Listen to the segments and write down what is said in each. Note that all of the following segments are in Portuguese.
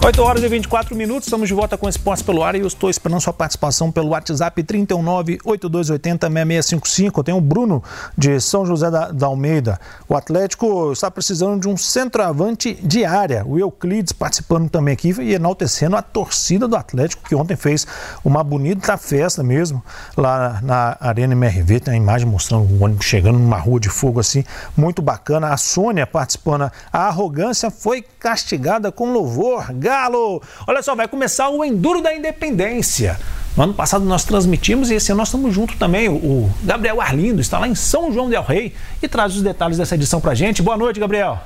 8h24, estamos de volta com Esportes pelo Ar e eu estou esperando sua participação pelo WhatsApp 319-8280-6655. Tem o Bruno de São José da Almeida. O Atlético está precisando de um centroavante de área. O Euclides participando também aqui e enaltecendo a torcida do Atlético, que ontem fez uma bonita festa mesmo lá na Arena MRV. Tem a imagem mostrando o ônibus chegando numa rua de fogo assim, muito bacana. A Sônia participando. A arrogância foi castigada com louvor. Galo! Olha só, vai começar o Enduro da Independência. No ano passado nós transmitimos e esse ano nós estamos juntos também. O Gabriel Arlindo está lá em São João del Rei e traz os detalhes dessa edição pra gente. Boa noite, Gabriel.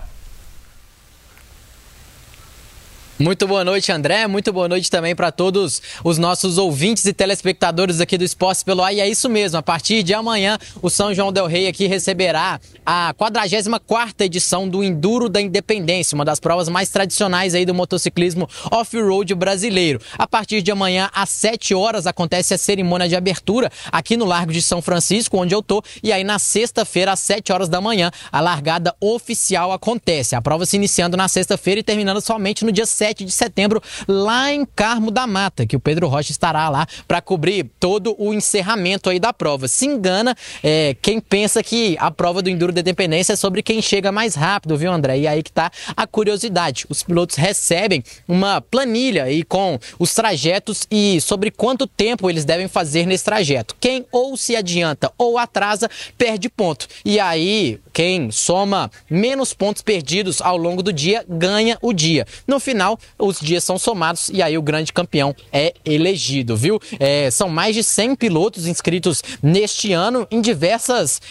Muito boa noite, André. Muito boa noite também para todos os nossos ouvintes e telespectadores aqui do Esportes pelo Ar. E é isso mesmo, a partir de amanhã o São João del Rei aqui receberá a 44ª edição do Enduro da Independência, uma das provas mais tradicionais aí do motociclismo off-road brasileiro. A partir de amanhã, às 7 horas, acontece a cerimônia de abertura aqui no Largo de São Francisco, onde eu tô. E aí na sexta-feira, às 7 horas da manhã, a largada oficial acontece. A prova se iniciando na sexta-feira e terminando somente no dia 7 de setembro, lá em Carmo da Mata, que o Pedro Rocha estará lá para cobrir todo o encerramento aí da prova. Se engana quem pensa que a prova do Enduro da Independência é sobre quem chega mais rápido, viu, André? E aí que tá a curiosidade. Os pilotos recebem uma planilha aí com os trajetos e sobre quanto tempo eles devem fazer nesse trajeto. Quem ou se adianta ou atrasa, perde ponto. E aí, quem soma menos pontos perdidos ao longo do dia, ganha o dia. No final, os dias são somados e aí o grande campeão é elegido, viu? São mais de 100 pilotos inscritos neste ano em diversas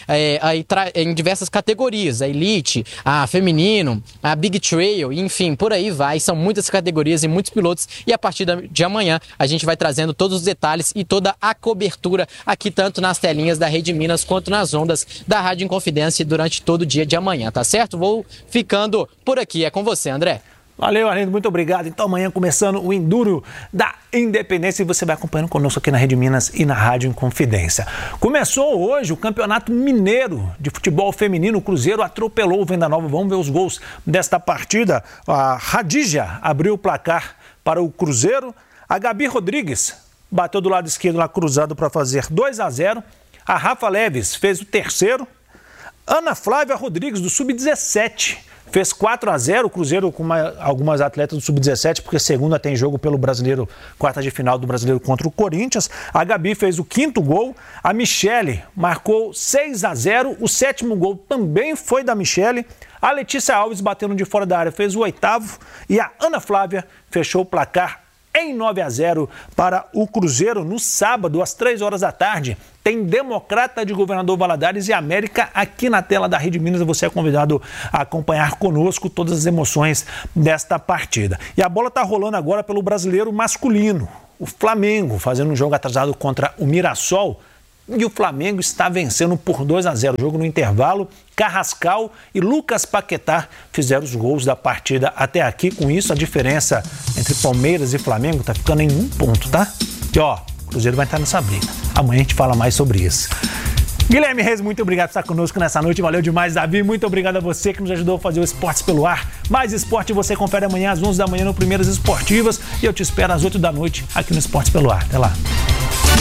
categorias. A Elite, a Feminino, a Big Trail, enfim, por aí vai. São muitas categorias e muitos pilotos. E a partir de amanhã a gente vai trazendo todos os detalhes e toda a cobertura aqui, tanto nas telinhas da Rede Minas quanto nas ondas da Rádio Inconfidência durante todo o dia de amanhã, tá certo? Vou ficando por aqui. É com você, André. Valeu, Arlindo, muito obrigado. Então amanhã começando o Enduro da Independência e você vai acompanhando conosco aqui na Rede Minas e na Rádio Inconfidência. Começou hoje o Campeonato Mineiro de Futebol Feminino. O Cruzeiro atropelou o Venda Nova. Vamos ver os gols desta partida. A Radija abriu o placar para o Cruzeiro. A Gabi Rodrigues bateu do lado esquerdo lá cruzado para fazer 2-0. A Rafa Leves fez o terceiro. Ana Flávia Rodrigues do Sub-17 fez 4-0, o Cruzeiro com algumas atletas do Sub-17, porque segunda tem jogo pelo Brasileiro, quarta de final do Brasileiro contra o Corinthians. A Gabi fez o 5º gol, a Michele marcou 6-0, o 7º gol também foi da Michele. A Letícia Alves batendo de fora da área fez o 8º e a Ana Flávia fechou o placar em 9-0 para o Cruzeiro. No sábado, às 3 horas da tarde, tem Democrata de Governador Valadares e América aqui na tela da Rede Minas. Você é convidado a acompanhar conosco todas as emoções desta partida. E a bola está rolando agora pelo Brasileiro masculino. O Flamengo fazendo um jogo atrasado contra o Mirassol. E o Flamengo está vencendo por 2-0. O jogo no intervalo, Carrascal e Lucas Paquetá fizeram os gols da partida até aqui. Com isso, a diferença entre Palmeiras e Flamengo está ficando em 1 ponto, tá? E ó, o Cruzeiro vai estar nessa briga. Amanhã a gente fala mais sobre isso. Guilherme Reis, muito obrigado por estar conosco nessa noite. Valeu demais, Davi. Muito obrigado a você que nos ajudou a fazer o Esportes pelo Ar. Mais esporte você confere amanhã às 11 da manhã no Primeiras Esportivas. E eu te espero às 8 da noite aqui no Esportes pelo Ar. Até lá.